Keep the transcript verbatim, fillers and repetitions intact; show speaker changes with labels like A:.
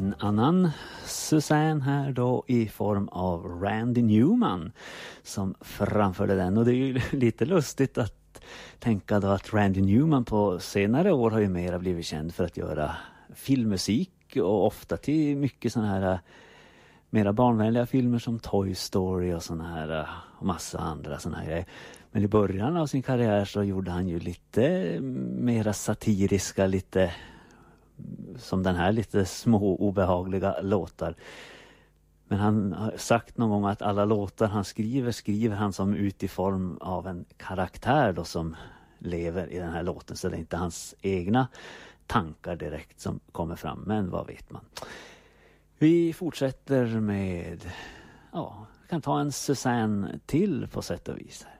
A: en annan Suzanne här då i form av Randy Newman som framförde den. Och det är ju lite lustigt att tänka då att Randy Newman på senare år har ju mera blivit känd för att göra filmmusik och ofta till mycket sådana här mera barnvänliga filmer som Toy Story och sådana här och massa andra sådana här grejer. Men i början av sin karriär så gjorde han ju lite mera satiriska, lite som den här, lite små obehagliga låtar. Men han har sagt någon gång att alla låtar han skriver, skriver han som ut i form av en karaktär då som lever i den här låten. Så det är inte hans egna tankar direkt som kommer fram, men vad vet man. Vi fortsätter med, ja, vi kan ta en Suzanne till på sätt och vis här.